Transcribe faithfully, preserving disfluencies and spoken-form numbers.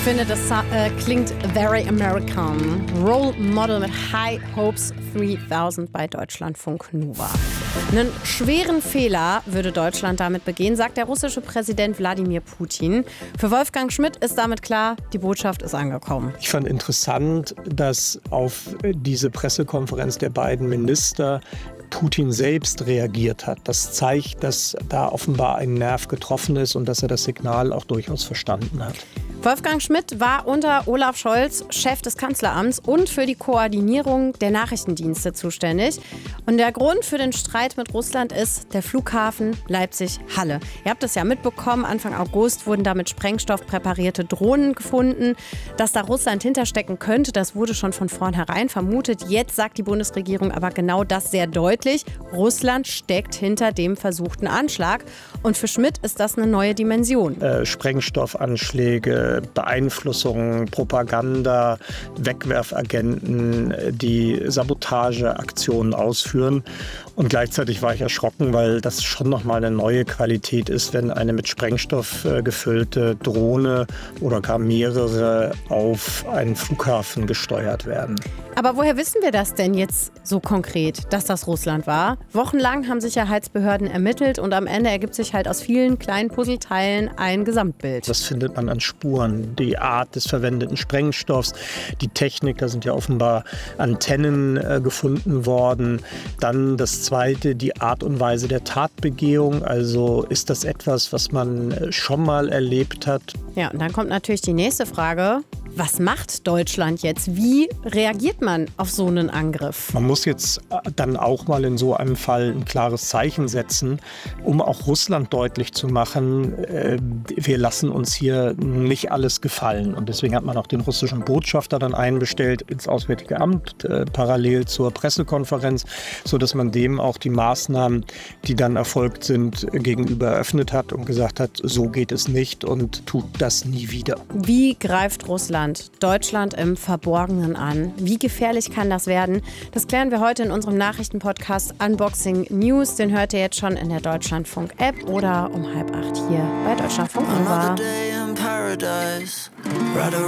finde, das äh, klingt very American. Role Model mit High Hopes dreitausend bei Deutschlandfunk Nova. Einen schweren Fehler würde Deutschland damit begehen, sagt der russische Präsident Wladimir Putin. Für Wolfgang Schmidt ist damit klar, die Botschaft ist angekommen. Ich fand interessant, dass auf diese Pressekonferenz der beiden Minister Putin selbst reagiert hat. Das zeigt, dass da offenbar ein Nerv getroffen ist und dass er das Signal auch durchaus verstanden hat. Wolfgang Schmidt war unter Olaf Scholz Chef des Kanzleramts und für die Koordinierung der Nachrichtendienste zuständig. Und der Grund für den Streit mit Russland ist der Flughafen Leipzig-Halle. Ihr habt es ja mitbekommen, Anfang August wurden da mit Sprengstoff präparierte Drohnen gefunden. Dass da Russland hinterstecken könnte, das wurde schon von vornherein vermutet. Jetzt sagt die Bundesregierung aber genau das sehr deutlich. Russland steckt hinter dem versuchten Anschlag. Und für Schmidt ist das eine neue Dimension. Äh, Sprengstoffanschläge, Beeinflussung, Propaganda, Wegwerfagenten, die Sabotageaktionen ausführen. Und gleichzeitig war ich erschrocken, weil das schon nochmal eine neue Qualität ist, wenn eine mit Sprengstoff äh, gefüllte Drohne oder gar mehrere auf einen Flughafen gesteuert werden. Aber woher wissen wir das denn jetzt so konkret, dass das Russland war? Wochenlang haben Sicherheitsbehörden ermittelt und am Ende ergibt sich halt aus vielen kleinen Puzzleteilen ein Gesamtbild. Das findet man an Spuren. Die Art des verwendeten Sprengstoffs, die Technik, da sind ja offenbar Antennen äh, gefunden worden. Dann das Zweite, die Art und Weise der Tatbegehung. Also ist das etwas, was man schon mal erlebt hat? Ja, und dann kommt natürlich die nächste Frage. Was macht Deutschland jetzt? Wie reagiert man auf so einen Angriff? Man muss jetzt dann auch mal in so einem Fall ein klares Zeichen setzen, um auch Russland deutlich zu machen, äh, wir lassen uns hier nicht alles gefallen. Und deswegen hat man auch den russischen Botschafter dann einbestellt ins Auswärtige Amt, äh, parallel zur Pressekonferenz, sodass man dem auch die Maßnahmen, die dann erfolgt sind, gegenüber eröffnet hat und gesagt hat, so geht es nicht und tut das nie wieder. Wie greift Russland Deutschland im Verborgenen an? Wie gefährlich kann das werden? Das klären wir heute in unserem Nachrichtenpodcast Unboxing News. Den hört ihr jetzt schon in der Deutschlandfunk-App oder um halb acht hier bei Deutschlandfunk Nova.